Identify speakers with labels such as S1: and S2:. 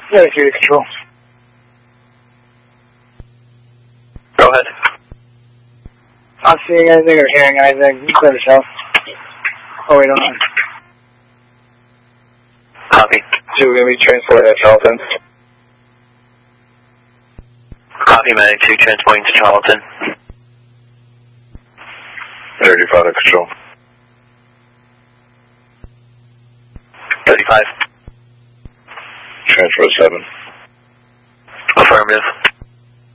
S1: Dedicated control.
S2: Go ahead.
S1: Not seeing anything or hearing anything. Clear the cell. Oh, wait, hold on.
S2: Copy.
S3: 2 going to be transported at Charlton.
S2: Copy, Medic 2, transporting to Charlton.
S3: 35 to control.
S2: 35.
S3: Transfer 7.
S2: Affirmative.